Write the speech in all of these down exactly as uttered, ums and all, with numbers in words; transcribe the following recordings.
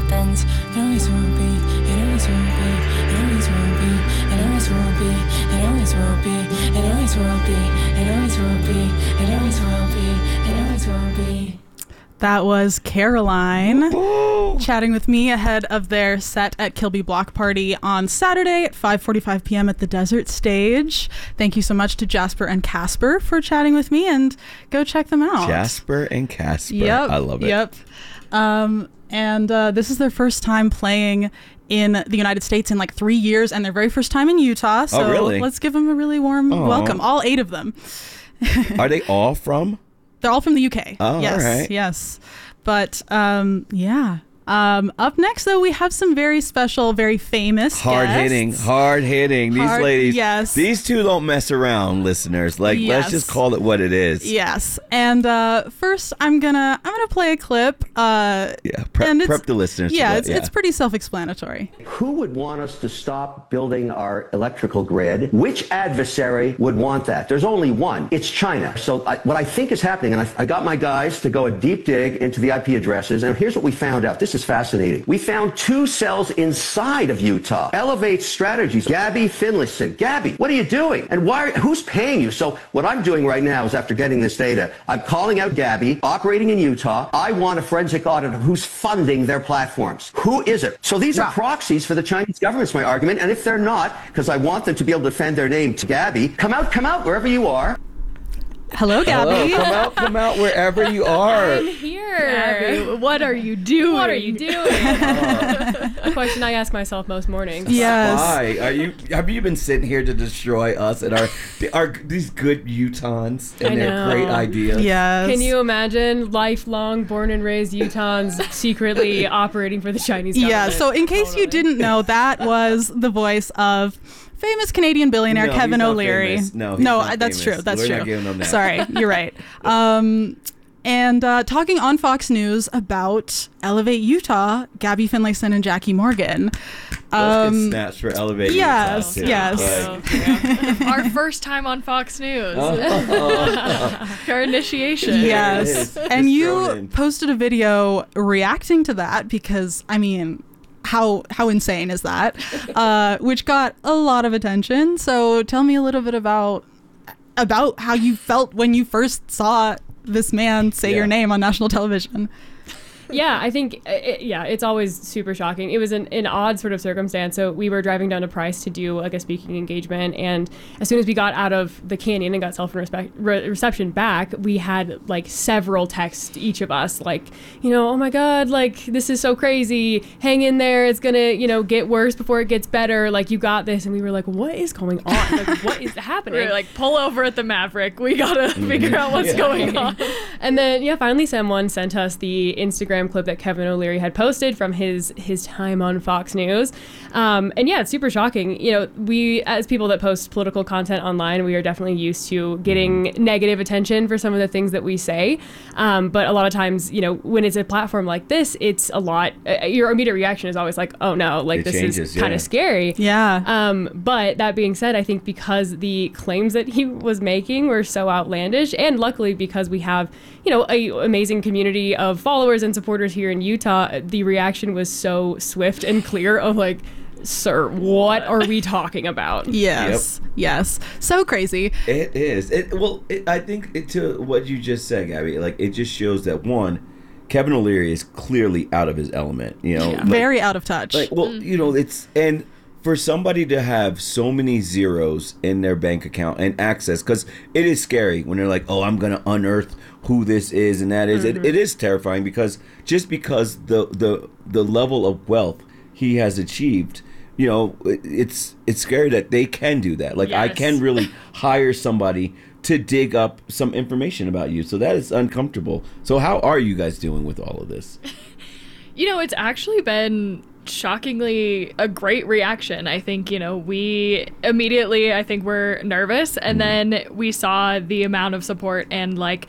happens. It always will be, it always will be, it always will be, it always will be, it always will be, it always will be, it always will be, it always will be, it always will be. That was Caroline Ooh. Chatting with me ahead of their set at Kilby Block Party on Saturday at five forty-five p.m. at the Desert Stage. Thank you so much to Jasper and Casper for chatting with me, and go check them out. Jasper and Casper. Yep. I love it. Yep. Um, and uh, this is their first time playing in the United States in like three years and their very first time in Utah. So oh, really? Let's give them a really warm Aww. welcome. All eight of them. Are they all from? They're all from the U K. Oh, yes, all right. Yes. But um, yeah. Um, up next, though, we have some very special, very famous hard guests. hitting, hard hitting. These hard, ladies, yes. These two don't mess around, listeners. Like, yes. let's just call it what it is. Yes. And uh, first, I'm gonna I'm gonna play a clip. Uh, yeah, prep, and prep the listeners. Yeah, to it's yeah, it's pretty self-explanatory. Who would want us to stop building our electrical grid? Which adversary would want that? There's only one. It's China. So I, what I think is happening, and I, I got my guys to go a deep dig into the I P addresses, and here's what we found out. This is fascinating. We found two cells inside of Utah. Elevate Strategies. Gabby Finlayson. Gabby, what are you doing? And why? Who's paying you? So what I'm doing right now is, after getting this data, I'm calling out Gabby, operating in Utah. I want a forensic audit of who's funding their platforms. Who is it? So these are proxies for the Chinese government's my argument. And if they're not, because I want them to be able to defend their name to Gabby, come out, come out wherever you are. Hello, Gabby. Hello, come out, come out wherever you are. I'm here. Gabby, what are you doing? What are you doing? uh, a question I ask myself most mornings. Yes. Why are you? Have you been sitting here to destroy us and our, our these good Utahns and I their know. great ideas? Yes. Can you imagine lifelong born and raised Utahns secretly operating for the Chinese government? Yeah. So in case totally. you didn't know, that was the voice of famous Canadian billionaire No, Kevin he's not O'Leary. famous. No, he's no, not that's famous. true. That's We're true. not giving him that. Sorry, you're right. Um, and uh, talking on Fox News about Elevate Utah, Gabby Finlayson and Jackie Morgan. Those Um, get snatched for Elevate. yes, Utah, too. yes. Like- Our first time on Fox News. Oh. Our initiation. Yes. It is. And Just you thrown in. posted a video reacting to that because, I mean, how how insane is that? Uh, which got a lot of attention. So tell me a little bit about about how you felt when you first saw this man say Yeah. your name on national television. Yeah, I think, it, yeah, it's always super shocking. It was an, an odd sort of circumstance. So we were driving down to Price to do like a speaking engagement. And as soon as we got out of the canyon and got cell phone respe- re- reception back, we had like several texts, each of us, like, you know, oh my God, like this is so crazy. Hang in there. It's going to, you know, get worse before it gets better. Like you got this. And we were like, what is going on? Like, what is happening? We were like, pull over at the Maverick. We gotta figure out what's Yeah. going on. And then, yeah, finally someone sent us the Instagram clip that Kevin O'Leary had posted from his his time on Fox News. Um, and yeah, it's super shocking. You know, we, as people that post political content online, we are definitely used to getting negative attention for some of the things that we say. Um, but a lot of times, you know, when it's a platform like this, it's a lot, uh, your immediate reaction is always like, oh no, like It this changes, is kind yeah. of scary. Yeah. Um, but that being said, I think because the claims that he was making were so outlandish, and luckily because we have, you know, a amazing community of followers and supporters here in Utah, the reaction was so swift and clear of like, sir, what are we talking about? Yes. Yes. So crazy. It is. It well. It, I think it, to what you just said, Gabby. Like it just shows that one, Kevin O'Leary is clearly out of his element. You know, like, Very out of touch. Like, well, you know, it's and for somebody to have so many zeros in their bank account and access, because it is scary when they're like, oh, I'm gonna unearth who this is and that is. Mm-hmm. It, it is terrifying because just because the the the level of wealth he has achieved, you know, it, it's it's scary that they can do that. Like I Yes. can really hire somebody to dig up some information about you. So that is uncomfortable. So how are you guys doing with all of this? You know, it's actually been shockingly a great reaction. I think, you know, we immediately, I think we're nervous, and then we saw the amount of support and like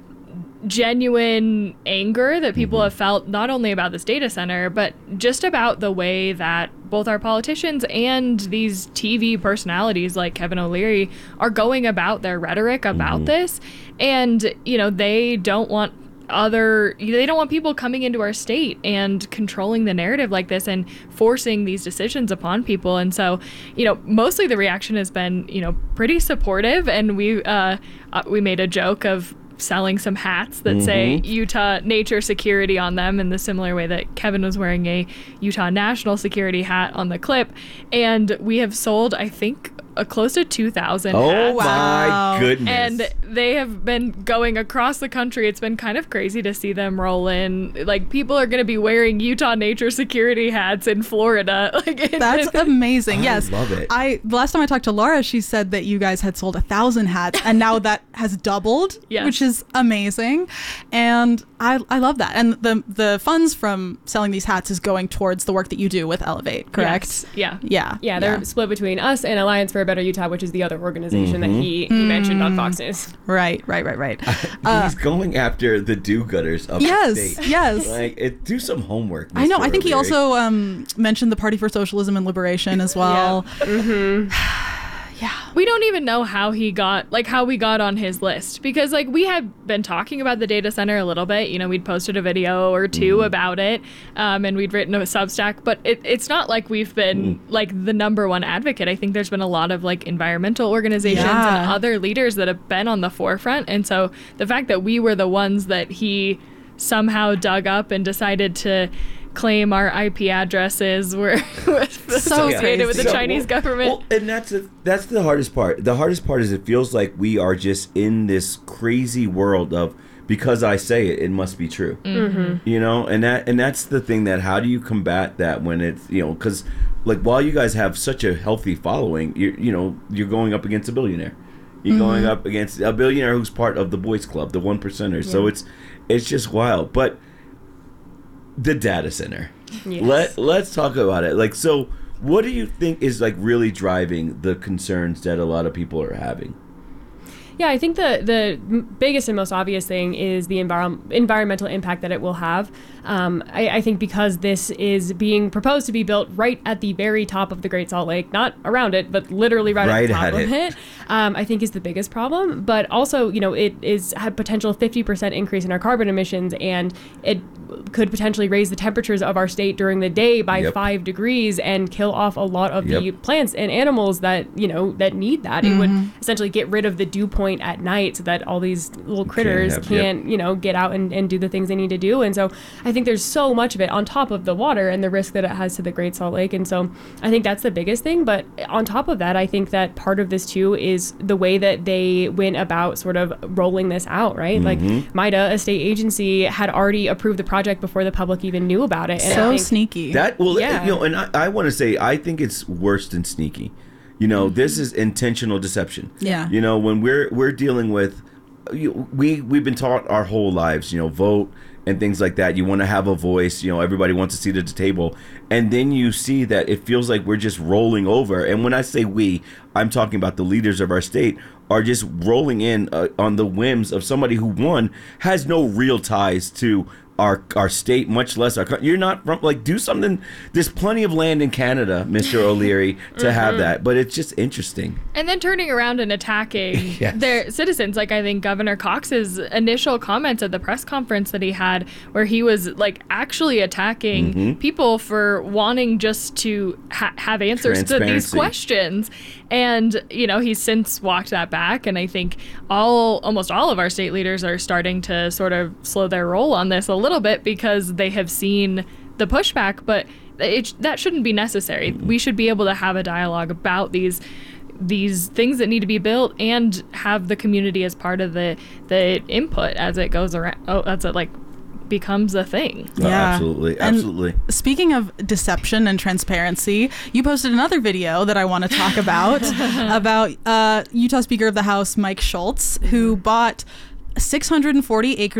genuine anger that people have felt not only about this data center, but just about the way that both our politicians and these T V personalities like Kevin O'Leary are going about their rhetoric about this. And, you know, they don't want other they don't want people coming into our state and controlling the narrative like this and forcing these decisions upon people. And so, you know, mostly the reaction has been, you know, pretty supportive. And we uh, uh we made a joke of selling some hats that mm-hmm. say Utah Nature Security on them, in the similar way that Kevin was wearing a Utah National Security hat on the clip. And we have sold, I think, a close to two thousand oh hats. my goodness. And they have been going across the country. It's been kind of crazy to see them roll in. Like, people are going to be wearing Utah Nature Security hats in Florida. Like, that's amazing. I yes. love it. I the last time I talked to Laura, she said that you guys had sold a thousand hats, and now that has doubled, yes. which is amazing. And I I love that. And the the funds from selling these hats is going towards the work that you do with Elevate, correct? Yes. Yeah. Yeah. Yeah, they're yeah. split between us and Alliance for a Better Utah, which is the other organization Mm-hmm. that he, he mentioned on Fox News. Right, right, right, right. He's going after the do-gooders of yes, the state. yes. Like, it, do some homework. I know. Mister I think he O'Leary. also um, mentioned the Party for Socialism and Liberation as well. Yeah. Mm-hmm. Yeah. We don't even know how he got, like, how we got on his list, because, like, we had been talking about the data center a little bit. You know, we'd posted a video or two mm. about it, um, and we'd written a Substack, but it, it's not like we've been, mm. like, the number one advocate. I think there's been a lot of, like, environmental organizations yeah. and other leaders that have been on the forefront, and so the fact that we were the ones that he somehow dug up and decided to claim our I P addresses were associated with the crazy. Chinese So, government. Well, and that's the, that's the hardest part. The hardest part is it feels like we are just in this crazy world of, because I say it, it must be true. Mm-hmm. You know, and that and that's the thing, that how do you combat that when it's, you know, because like while you guys have such a healthy following, you you know, you're going up against a billionaire. You're mm-hmm. going up against a billionaire who's part of the boys club, the one percenters. Yeah. So it's it's just wild. But the data center. Yes. Let let's talk about it. Like, so what do you think is like really driving the concerns that a lot of people are having? Yeah, I think the the biggest and most obvious thing is the envir- environmental impact that it will have. Um, I, I think because this is being proposed to be built right at the very top of the Great Salt Lake, not around it, but literally right, right at the top at of it, it um, I think is the biggest problem. But also, you know, it is had potential fifty percent increase in our carbon emissions, and it could potentially raise the temperatures of our state during the day by yep. five degrees and kill off a lot of yep. the plants and animals that, you know, that need that. Mm-hmm. It would essentially get rid of the dew point at night so that all these little critters can't, have, can't yep. you know, get out and, and do the things they need to do. And so I think there's so much of it on top of the water and the risk that it has to the Great Salt Lake. And so I think that's the biggest thing. But on top of that, I think that part of this too is the way that they went about sort of rolling this out, right? Mm-hmm. Like MIDA, a state agency, had already approved the project before the public even knew about it. And so I think sneaky. That well, yeah. you know, and I, I want to say I think it's worse than sneaky. You know, mm-hmm. this is intentional deception. Yeah. You know, when we're we're dealing with, you, we we've been taught our whole lives, you know, vote and things like that. You want to have a voice. You know, everybody wants a seat at the table, and then you see that it feels like we're just rolling over. And when I say we, I'm talking about the leaders of our state are just rolling in uh, on the whims of somebody who, one, has no real ties to our our state, much less our country. You're not from, like, do something. There's plenty of land in Canada, Mister O'Leary, to mm-hmm. have that, but it's just interesting. And then turning around and attacking yes. their citizens. Like, I think Governor Cox's initial comments at the press conference that he had, where he was like actually attacking mm-hmm. people for wanting just to ha- have answers to these questions. And, you know, he's since walked that back. And I think all almost all of our state leaders are starting to sort of slow their roll on this a little bit because they have seen the pushback. But it, that shouldn't be necessary. We should be able to have a dialogue about these these things that need to be built and have the community as part of the the input as it goes around. Oh, that's it, like becomes a thing. Oh, yeah, absolutely, and absolutely. Speaking of deception and transparency, you posted another video that I want to talk about about uh, Utah Speaker of the House Mike Schultz, who bought six hundred forty acres